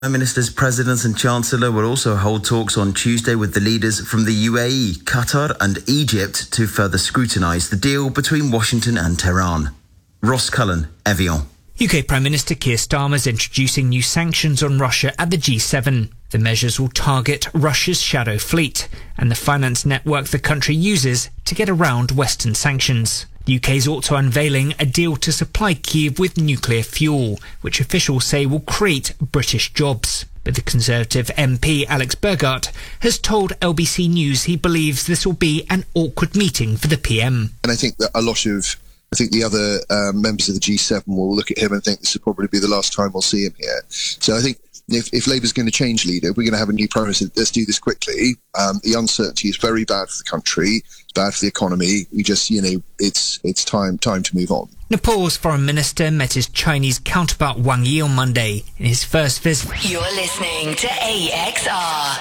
Prime Minister's President and Chancellor will also hold talks on Tuesday with the leaders from the UAE, Qatar and Egypt to further scrutinise the deal between Washington and Tehran. Ross Cullen, Evian. UK Prime Minister Keir Starmer is introducing new sanctions on Russia at the G7. The measures will target Russia's shadow fleet and the finance network the country uses to get around Western sanctions. The UK is also unveiling a deal to supply Kyiv with nuclear fuel, which officials say will create British jobs. But the Conservative MP Alex Burghardt has told LBC News he believes this will be an awkward meeting for the PM. And I think that I think the other members of the G7 will look at him and think this will probably be the last time we'll see him here. So I think if Labour's going to change leader, we're going to have a new Prime Minister. Let's do this quickly. The uncertainty is very bad for the country, bad for the economy. We just, it's time to move on. Nepal's foreign minister met his Chinese counterpart Wang Yi on Monday in his first visit. You're listening to AXR.